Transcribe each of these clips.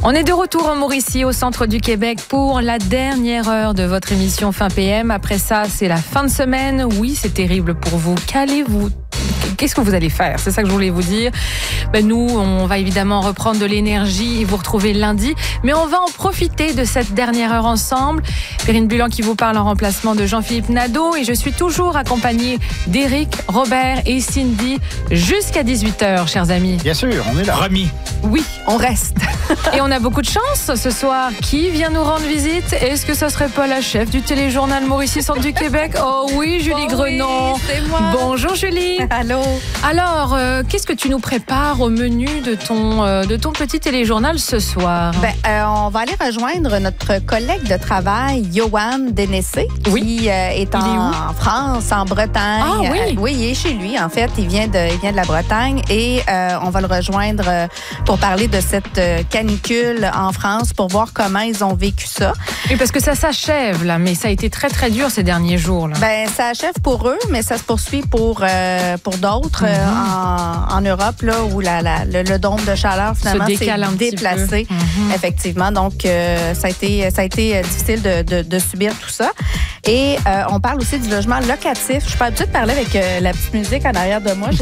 On est de retour en Mauricie, au centre du Québec, pour la dernière heure de votre émission Fin PM. Après ça, c'est la fin de semaine. Oui, c'est terrible pour vous. Qu'allez-vous? Qu'est-ce que vous allez faire? C'est ça que je voulais vous dire. Nous, on va évidemment reprendre de l'énergie et vous retrouver lundi. Mais on va en profiter de cette dernière heure ensemble. Perrine Bulan qui vous parle en remplacement de Jean-Philippe Nadeau. Et je suis toujours accompagnée d'Éric, Robert et Cindy jusqu'à 18h, chers amis. Bien sûr, on est là. Remis. Oui, on reste. Et on a beaucoup de chance ce soir. Qui vient nous rendre visite? Est-ce que ça serait pas la chef du téléjournal Mauricie Centre du Québec? Oh oui, Julie Grenon. Oui, c'est moi. Bonjour Julie. Allô. Alors, qu'est-ce que tu nous prépares au menu de ton petit téléjournal ce soir? On va aller rejoindre notre collègue de travail, Johan Dénessé, qui est en France, en Bretagne. Ah oui? Oui, il est chez lui, en fait. Il vient de la Bretagne et on va le rejoindre pour parler de cette canicule en France, pour voir comment ils ont vécu ça. Et parce que ça s'achève, là, mais ça a été très, très dur ces derniers jours. Là. Ça achève pour eux, mais ça se poursuit pour d'autres en Europe, là, où le dôme de chaleur, finalement, s'est déplacé. Effectivement. Donc, ça a été difficile de subir tout ça. Et on parle aussi du logement locatif. Je suis pas habituée de parler avec la petite musique en arrière de moi.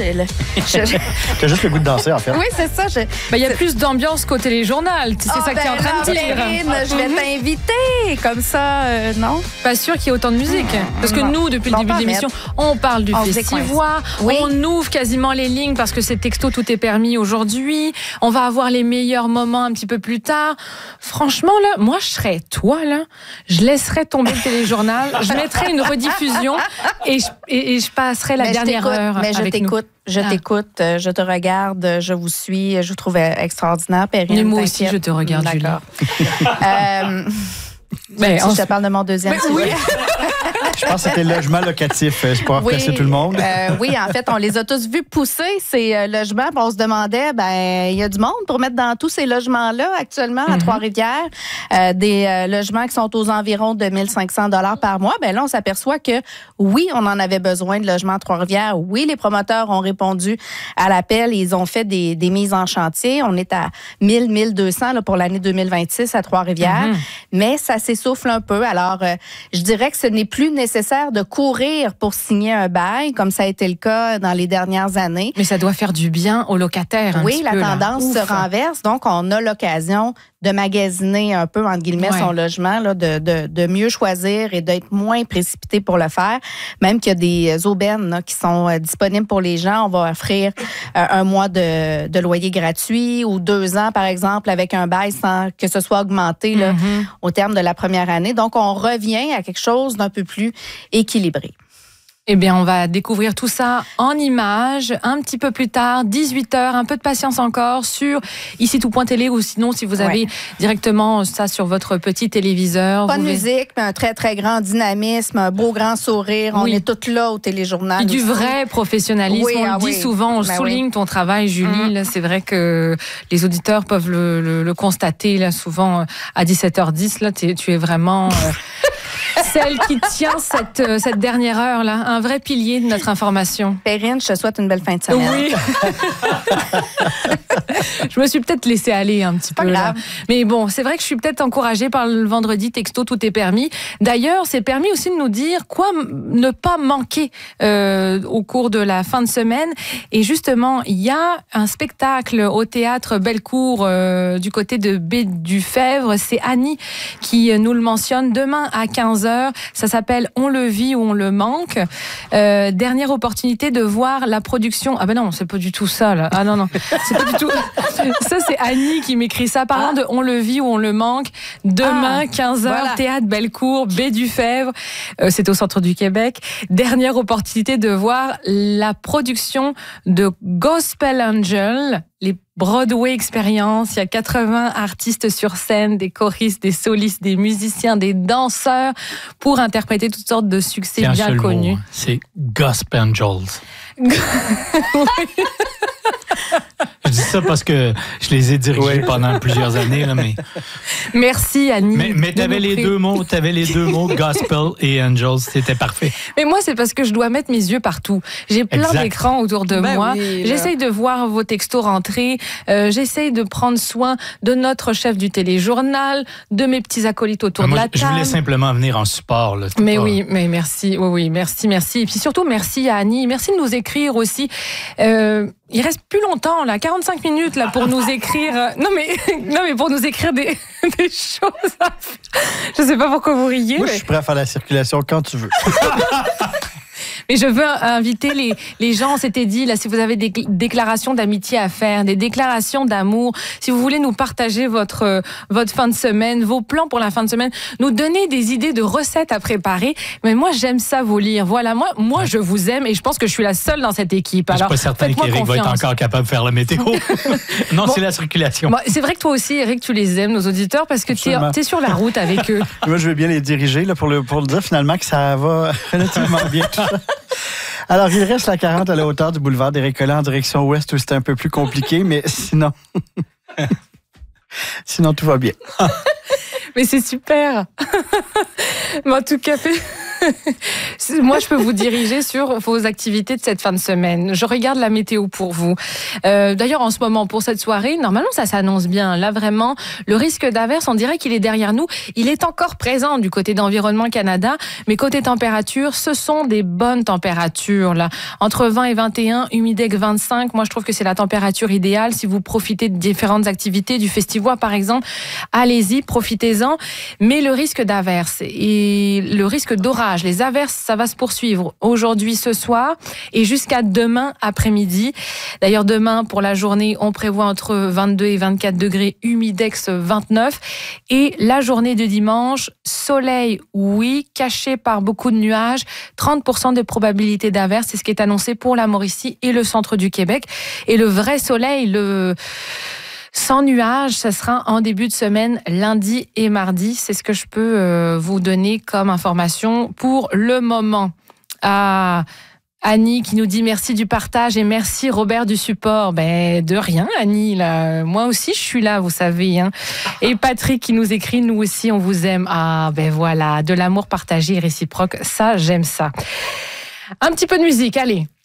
T'as juste le goût de danser, en fait. Oui, c'est ça. Il y a plus d'ambiance qu'au téléjournal. C'est ça que tu es en train de dire. Perrine, je vais t'inviter. Comme ça, non? Pas sûr qu'il y ait autant de musique. Parce que nous, depuis le début de l'émission, on parle du Festivois. Oui. On ouvre quasiment les lignes parce que c'est texto, tout est permis aujourd'hui. On va avoir les meilleurs moments un petit peu plus tard. Franchement, là, moi, je serais toi, là. Je laisserais tomber le téléjournal. Je mettrais une rediffusion et je passerais la dernière heure. Mais je t'écoute. Je t'écoute, je te regarde, je vous suis, je vous trouve extraordinaire, Perrine. Mais moi aussi, je te regarde, Julie. Je te parle de mon deuxième sujet. Oui. Je pense que c'était le logement locatif. C'est pour apprécier tout le monde. Oui, en fait, on les a tous vus pousser, ces logements. On se demandait, il y a du monde pour mettre dans tous ces logements-là actuellement à Trois-Rivières. Des logements qui sont aux environs de 1 500 $ par mois. Là, on s'aperçoit que oui, on en avait besoin de logements à Trois-Rivières. Oui, les promoteurs ont répondu à l'appel. Ils ont fait des mises en chantier. On est à 1200 pour l'année 2026 à Trois-Rivières. Mais ça s'essouffle un peu. Alors, je dirais que ce n'est plus nécessaire de courir pour signer un bail, comme ça a été le cas dans les dernières années. Mais ça doit faire du bien aux locataires. Oui, la tendance se renverse. Donc, on a l'occasion de magasiner un peu, entre guillemets, son logement, là, de mieux choisir et d'être moins précipité pour le faire. Même qu'il y a des aubaines là, qui sont disponibles pour les gens. On va offrir un mois de loyer gratuit ou 2 ans, par exemple, avec un bail sans que ce soit augmenté là, au terme de la première année. Donc, on revient à quelque chose d'un peu plus équilibré. Eh bien, on va découvrir tout ça en images un petit peu plus tard, 18h, un peu de patience encore sur ici tout.tv ou sinon si vous avez directement ça sur votre petit téléviseur. Pas de musique, mais un très, très grand dynamisme, un beau grand sourire. On est toutes là au téléjournal. Et du vrai professionnalisme. On le dit souvent, on souligne ton travail, Julie. Là, c'est vrai que les auditeurs peuvent le constater là, souvent à 17h10. Là, tu es vraiment... celle qui tient cette dernière heure, là, un vrai pilier de notre information. Perrine, je te souhaite une belle fin de semaine. Oui. Je me suis peut-être laissée aller un petit peu. Là. Mais bon, c'est vrai que je suis peut-être encouragée par le vendredi texto, tout est permis. D'ailleurs, c'est permis aussi de nous dire quoi ne pas manquer au cours de la fin de semaine. Et justement, il y a un spectacle au théâtre Bellecour du côté de Baie-du-Fèvre. C'est Annie qui nous le mentionne demain à 15h. Ça s'appelle On le vit ou on le manque. Dernière opportunité de voir la production. Ah ben non, c'est pas du tout ça là. Ah non, c'est pas du tout. Ça c'est Annie qui m'écrit ça. Parlant de On le vit ou on le manque. Demain 15h, théâtre Bellecour, Baie-du-Fèvre. C'est au centre du Québec. Dernière opportunité de voir la production de Gospel Angel. Les Broadway Experience, il y a 80 artistes sur scène, des choristes, des solistes, des musiciens, des danseurs pour interpréter toutes sortes de succès bien connus. C'est Gospel Angels. Je dis ça parce que je les ai dirigés pendant plusieurs années. Là, mais... Merci, Annie. Mais t'avais les deux mots, gospel et angels, c'était parfait. Mais moi, c'est parce que je dois mettre mes yeux partout. J'ai plein d'écrans autour de moi. Oui, j'essaye de voir vos textos rentrer. J'essaye de prendre soin de notre chef du téléjournal, de mes petits acolytes autour de la table. Je voulais simplement venir en support. Là, mais oui, mais merci. Oui, merci. Et puis surtout, merci à Annie. Merci de nous écrire aussi. Il reste plus longtemps, là, 45 minutes là, pour nous écrire. Non, mais pour nous écrire des choses. Je sais pas pourquoi vous riez. Moi, je suis prêt à faire la circulation quand tu veux. Mais je veux inviter les gens, on s'était dit, là, si vous avez des déclarations d'amitié à faire, des déclarations d'amour, si vous voulez nous partager votre fin de semaine, vos plans pour la fin de semaine, nous donner des idées de recettes à préparer. Mais moi, j'aime ça vous lire. Voilà, moi, je vous aime et je pense que je suis la seule dans cette équipe. Alors, je suis pas certain qu'Éric va être encore capable de faire la météo. Non, bon, c'est la circulation. Bon, c'est vrai que toi aussi, Éric, tu les aimes, nos auditeurs, parce que tu es sur la route avec eux. Moi, je vais bien les diriger là, pour le dire finalement que ça va relativement bien. Alors, il reste la 40 à la hauteur du boulevard des Récollets en direction ouest où c'est un peu plus compliqué, mais sinon tout va bien. Mais c'est super. Mais en tout cas, moi, je peux vous diriger sur vos activités de cette fin de semaine. Je regarde la météo pour vous. D'ailleurs, en ce moment, pour cette soirée, normalement, ça s'annonce bien. Là, vraiment, le risque d'averse, on dirait qu'il est derrière nous. Il est encore présent du côté d'Environnement Canada, mais côté température, ce sont des bonnes températures. Là, entre 20 et 21, Humidex 25. Moi, je trouve que c'est la température idéale. Si vous profitez de différentes activités, du Festivois, par exemple, allez-y, profitez-en. Mais le risque d'averse et le risque d'orage, les averses, ça va se poursuivre aujourd'hui, ce soir et jusqu'à demain après-midi. D'ailleurs, demain, pour la journée, on prévoit entre 22 et 24 degrés, Humidex 29. Et la journée de dimanche, soleil, oui, caché par beaucoup de nuages, 30% de probabilité d'averse, c'est ce qui est annoncé pour la Mauricie et le centre du Québec. Et le vrai soleil, sans nuages, ça sera en début de semaine, lundi et mardi. C'est ce que je peux vous donner comme information pour le moment. Annie qui nous dit merci du partage et merci Robert du support. De rien Annie, là. Moi aussi je suis là, vous savez. Hein. Et Patrick qui nous écrit, nous aussi on vous aime. Voilà, de l'amour partagé et réciproque, ça j'aime ça. Un petit peu de musique, allez.